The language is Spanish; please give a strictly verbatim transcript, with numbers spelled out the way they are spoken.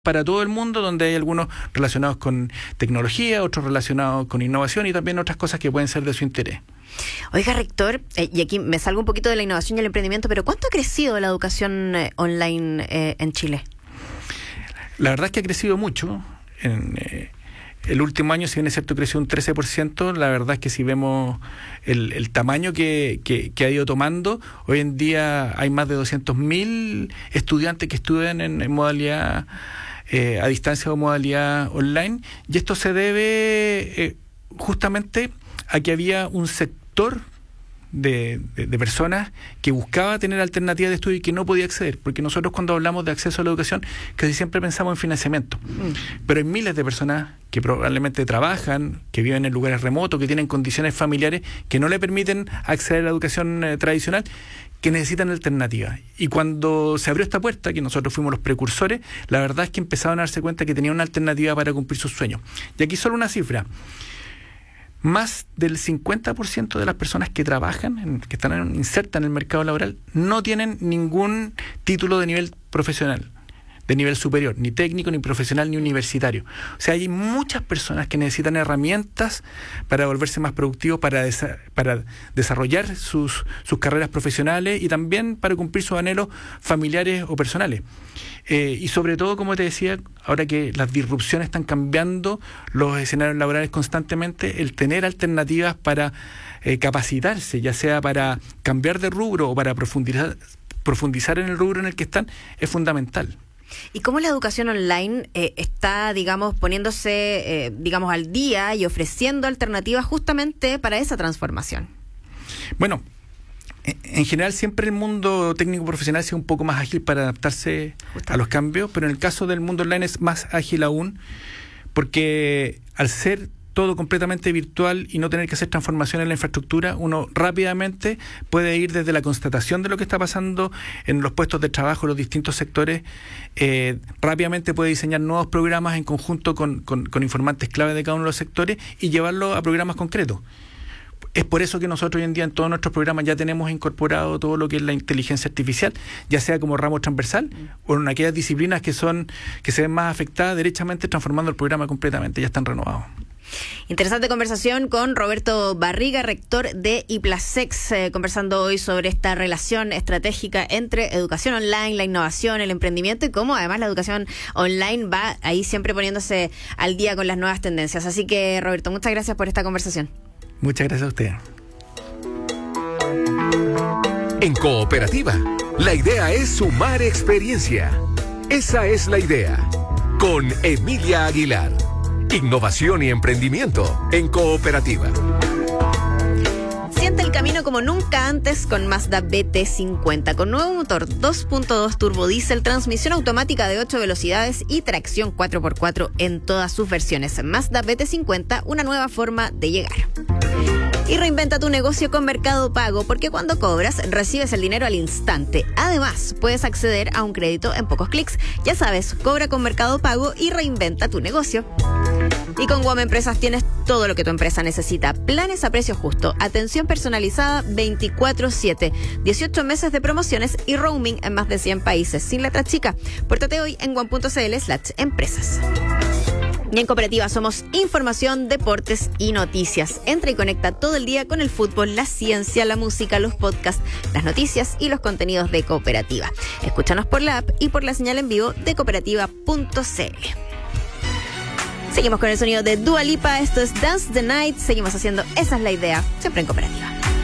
para todo el mundo, donde hay algunos relacionados con tecnología, otros relacionados con innovación y también otras cosas que pueden ser de su interés. Oiga, rector, eh, y aquí me salgo un poquito de la innovación y el emprendimiento, pero ¿cuánto ha crecido la educación eh, online eh, en Chile? La verdad es que ha crecido mucho. En eh, el último año, si bien es cierto, creció un trece por ciento. La verdad es que si vemos el, el tamaño que, que, que ha ido tomando, hoy en día hay más de doscientos mil estudiantes que estudian en, en modalidad eh, a distancia o modalidad online, y esto se debe eh, justamente a que había un sector De, de, de personas que buscaba tener alternativas de estudio y que no podía acceder, porque nosotros cuando hablamos de acceso a la educación casi siempre pensamos en financiamiento, mm. pero hay miles de personas que probablemente trabajan, que viven en lugares remotos, que tienen condiciones familiares que no le permiten acceder a la educación eh, tradicional, que necesitan alternativas. Y cuando se abrió esta puerta, que nosotros fuimos los precursores, la verdad es que empezaron a darse cuenta que tenían una alternativa para cumplir sus sueños. Y aquí solo una cifra: más del cincuenta por ciento de las personas que trabajan, en, que están en, insertas en el mercado laboral, no tienen ningún título de nivel profesional, de nivel superior, ni técnico, ni profesional, ni universitario. O sea, hay muchas personas que necesitan herramientas para volverse más productivos, para, desa- para desarrollar sus, sus carreras profesionales y también para cumplir sus anhelos familiares o personales. Eh, y sobre todo, como te decía, ahora que las disrupciones están cambiando los escenarios laborales constantemente, el tener alternativas para eh, capacitarse, ya sea para cambiar de rubro o para profundizar, profundizar en el rubro en el que están, es fundamental. ¿Y cómo la educación online eh, está, digamos, poniéndose, eh, digamos, al día y ofreciendo alternativas justamente para esa transformación? Bueno, en general siempre el mundo técnico profesional es un poco más ágil para adaptarse a los cambios, pero en el caso del mundo online es más ágil aún, porque al ser todo completamente virtual y no tener que hacer transformación en la infraestructura, uno rápidamente puede ir desde la constatación de lo que está pasando en los puestos de trabajo, en los distintos sectores, eh, rápidamente puede diseñar nuevos programas en conjunto con, con, con informantes clave de cada uno de los sectores y llevarlo a programas concretos. Es por eso que nosotros hoy en día en todos nuestros programas ya tenemos incorporado todo lo que es la inteligencia artificial, ya sea como ramo transversal o en aquellas disciplinas que son que se ven más afectadas, derechamente transformando el programa completamente, ya están renovados. Interesante conversación con Roberto Barriga, rector de IPLASEX, eh, conversando hoy sobre esta relación estratégica entre educación online, la innovación, el emprendimiento y cómo además la educación online va ahí siempre poniéndose al día con las nuevas tendencias. Así que, Roberto, muchas gracias por esta conversación. Muchas gracias a usted. En Cooperativa, la idea es sumar experiencia. Esa es la idea. Con Emilia Aguilar. Innovación y emprendimiento en Cooperativa. Siente el camino como nunca antes con Mazda B T cincuenta, con nuevo motor dos punto dos turbo diésel, transmisión automática de ocho velocidades y tracción cuatro por cuatro en todas sus versiones. Mazda B T cincuenta, una nueva forma de llegar. Y reinventa tu negocio con Mercado Pago, porque cuando cobras, recibes el dinero al instante. Además, puedes acceder a un crédito en pocos clics. Ya sabes, cobra con Mercado Pago y reinventa tu negocio. Y con Guam Empresas tienes todo lo que tu empresa necesita. Planes a precio justo, atención personalizada veinticuatro siete, dieciocho meses de promociones y roaming en más de cien países. Sin letra chica. Pórtate hoy en guam punto c l slash empresas. Y en Cooperativa somos información, deportes y noticias. Entra y conecta todo el día con el fútbol, la ciencia, la música, los podcasts, las noticias y los contenidos de Cooperativa. Escúchanos por la app y por la señal en vivo de cooperativa punto c l. Seguimos con el sonido de Dua Lipa. Esto es Dance the Night. Seguimos haciendo Esa es la idea, siempre en Cooperativa.